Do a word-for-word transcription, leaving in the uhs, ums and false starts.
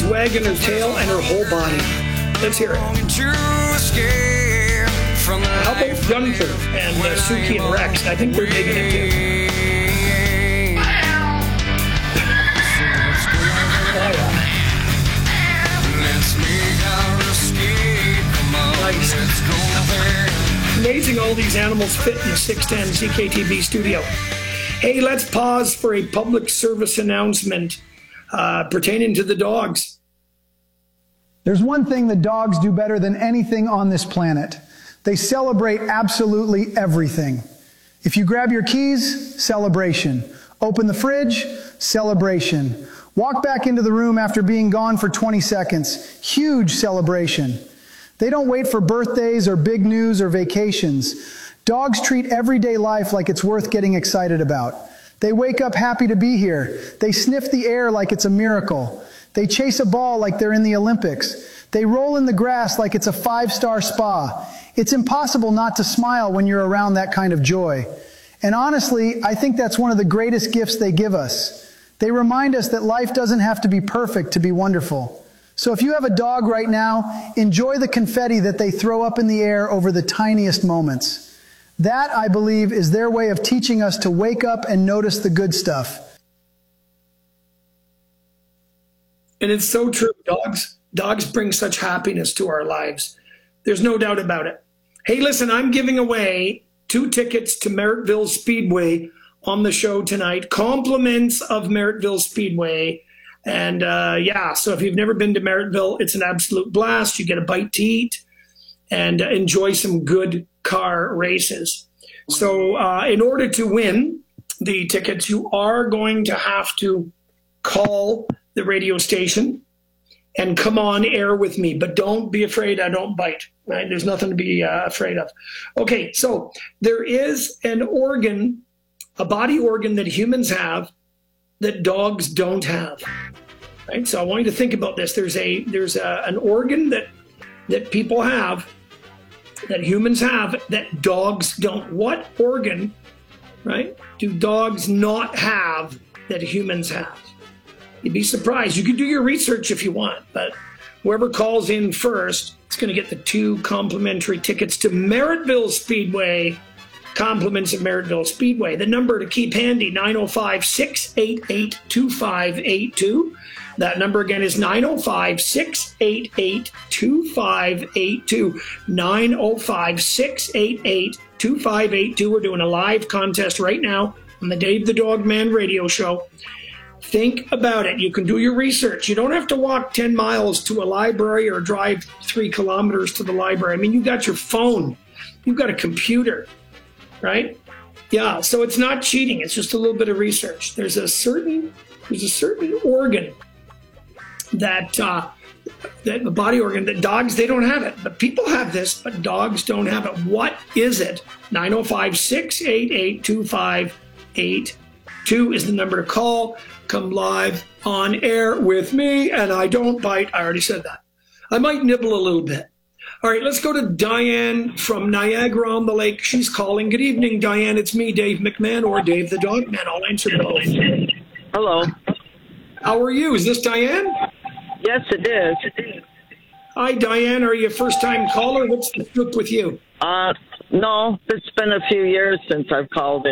wagging her tail and her whole body. Let's hear it. How about Gunther and uh, Suki and Rex? I think they're digging it too. Oh, yeah. Nice. Amazing all these animals fit in the six ten C K T V studio. Hey, let's pause for a public service announcement uh, pertaining to the dogs. There's one thing that dogs do better than anything on this planet. They celebrate absolutely everything. If you grab your keys, celebration. Open the fridge, celebration. Walk back into the room after being gone for twenty seconds, huge celebration. They don't wait for birthdays or big news or vacations. Dogs treat everyday life like it's worth getting excited about. They wake up happy to be here. They sniff the air like it's a miracle. They chase a ball like they're in the Olympics. They roll in the grass like it's a five-star spa. It's impossible not to smile when you're around that kind of joy. And honestly, I think that's one of the greatest gifts they give us. They remind us that life doesn't have to be perfect to be wonderful. So if you have a dog right now, enjoy the confetti that they throw up in the air over the tiniest moments. That, I believe, is their way of teaching us to wake up and notice the good stuff. And it's so true. Dogs, dogs bring such happiness to our lives. There's no doubt about it. Hey, listen, I'm giving away two tickets to Merrittville Speedway on the show tonight. Compliments of Merrittville Speedway. And uh, yeah, so if you've never been to Merrittville, it's an absolute blast. You get a bite to eat and uh, enjoy some good car races. So uh, in order to win the tickets, you are going to have to call the radio station and come on air with me. But don't be afraid I don't bite. Right? There's nothing to be uh, afraid of. Okay, so there is an organ, a body organ that humans have that dogs don't have. Right? So I want you to think about this. There's a there's a, an organ that that people have, that humans have, that dogs don't. What organ, right, do dogs not have that humans have? You'd be surprised. You can do your research if you want, but whoever calls in first is going to get the two complimentary tickets to Merrittville Speedway. Compliments of Merrittville Speedway. The number to keep handy, nine oh five, six eight eight, two five eight two. That number again is nine oh five, six eight eight, two five eight two. nine oh five, six eight eight, two five eight two. We're doing a live contest right now on the Dave the Dog Man radio show. Think about it. You can do your research. You don't have to walk ten miles to a library or drive three kilometers to the library. I mean, you got your phone. You've got a computer. Right? Yeah, so it's not cheating. It's just a little bit of research. There's a certain there's a certain organ that uh, that the body organ that dogs, they don't have it. But people have this, but dogs don't have it. What is it? nine oh five, six eight eight, two five eight two is the number to call. Come live on air with me, and I don't bite. I already said that. I might nibble a little bit. All right, let's go to Diane from Niagara on the Lake. She's calling. Good evening, Diane. It's me, Dave McMahon, or Dave the Dog Man. I'll answer both. Hello. How are you? Is this Diane? Yes, it is. Hi, Diane. Are you a first-time caller? What's the scoop with you? Uh, no, it's been a few years since I've called in.